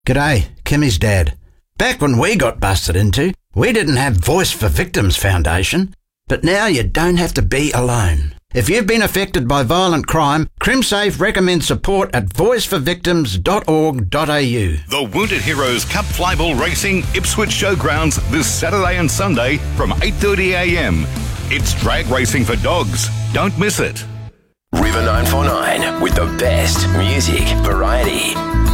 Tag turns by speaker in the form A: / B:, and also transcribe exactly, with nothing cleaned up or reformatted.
A: G'day, Kimmy's dad. Back when we got busted into, we didn't have Voice for Victims Foundation, but now you don't have to be alone. If you've been affected by violent crime, CrimSafe recommends support at voice for victims dot org dot a u.
B: The Wounded Heroes Cup Flyball Racing Ipswich Showgrounds this Saturday and Sunday from eight thirty a m. It's drag racing for dogs. Don't miss it.
C: River nine four nine with the best music variety.